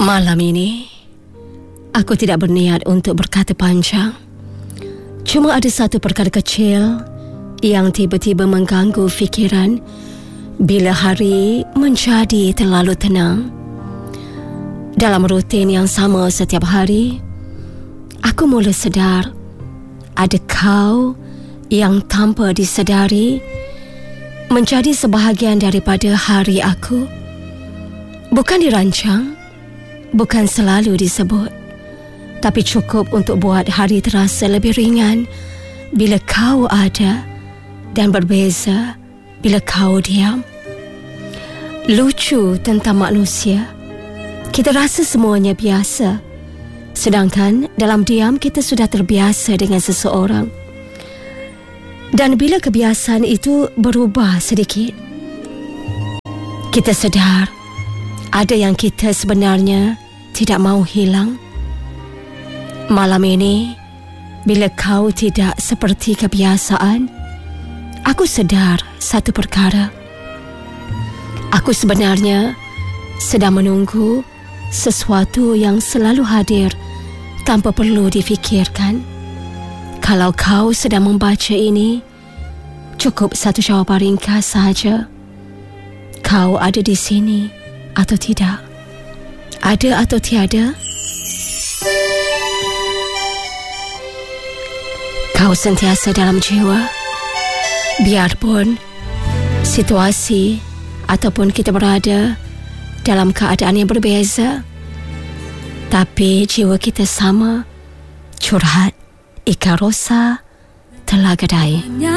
Malam ini, aku tidak berniat untuk berkata panjang. Cuma ada satu perkara kecil yang tiba-tiba mengganggu fikiran bila hari menjadi terlalu tenang. Dalam rutin yang sama setiap hari, aku mula sedar ada kau yang tanpa disedari menjadi sebahagian daripada hari aku. Bukan dirancang, bukan selalu disebut, tapi cukup untuk buat hari terasa lebih ringan bila kau ada dan berbeza bila kau diam. Lucu tentang manusia, kita rasa semuanya biasa, sedangkan dalam diam kita sudah terbiasa dengan seseorang. Dan bila kebiasaan itu berubah sedikit, kita sedar ada yang kita sebenarnya tidak mau hilang. Malam ini, bila kau tidak seperti kebiasaan, aku sedar satu perkara. Aku sebenarnya sedang menunggu sesuatu yang selalu hadir tanpa perlu difikirkan. Kalau kau sedang membaca ini, cukup satu jawapan ringkas sahaja. Kau ada di sini atau tidak? Ada atau tiada? Kau sentiasa dalam jiwa, biarpun situasi ataupun kita berada dalam keadaan yang berbeza, tapi jiwa kita sama. Curhat Ika Rosa, Telaga Dai.